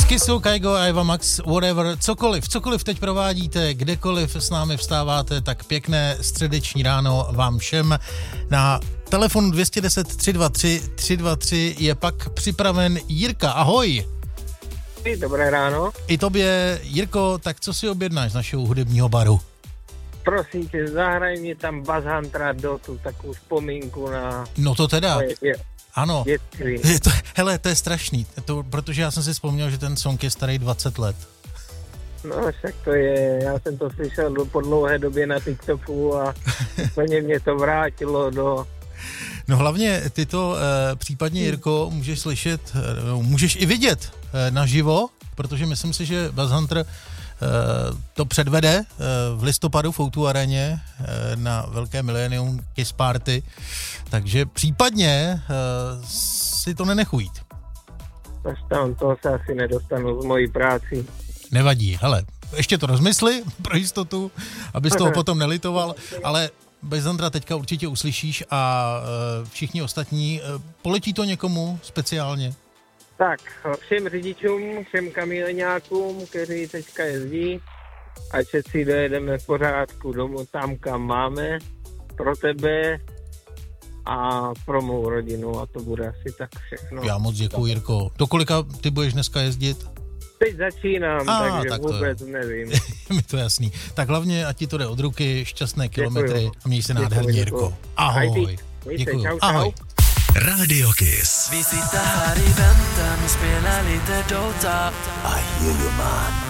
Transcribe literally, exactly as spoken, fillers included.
Kisu, Kaigo, Eva Max, whatever, cokoliv, cokoliv teď provádíte, kdekoliv s námi vstáváte, tak pěkné středeční ráno vám všem. Na telefonu dvě jedna deset, tři dva tři, tři dva tři je pak připraven Jirka. Ahoj. Dobré ráno. I tobě, Jirko, tak co si objednáš z našeho hudebního baru? Prosím tě, zahraj mi tam Buzz Huntera do tu takovou vzpomínku na... No to teda. Je, je, ano. Dětství. Je to, hele, to je strašný, to, protože já jsem si vzpomněl, že ten song je starý dvacet let. No, však to je, já jsem to slyšel do, po dlouhé době na TikToku a úplně mě to vrátilo do... No hlavně ty to e, případně, Jirko, můžeš slyšet, e, můžeš i vidět e, naživo, protože myslím si, že Buzz Hunter e, to předvede e, v listopadu v O dva aréně e, na velké Millennium Kiss Party, takže případně e, si to nenechujít. Až tam to se asi nedostanu z mojí práci. Nevadí, hele, ještě to rozmysli pro jistotu, abys toho potom nelitoval, ale Buzz Huntera teďka určitě uslyšíš a e, všichni ostatní, e, poletí to někomu speciálně? Tak, všem řidičům, všem kamioňákům, kteří teďka jezdí, ať si dojedeme v pořádku domů tam, kam máme, pro tebe a pro mou rodinu a to bude asi tak všechno. Já moc děkuju, Jirko. Do kolika ty budeš dneska jezdit? Teď začínám, a, takže tak vůbec to nevím. Mi to jasný. Tak hlavně, ať ti to jde od ruky, šťastné kilometry Děkuju. a měj se nádherně, Jirko. Ahoj. Děkuju. Čau, čau. Ahoj. Radio Kiss. Vi sitter här i väntan och spelar lite Dota. I hear you man.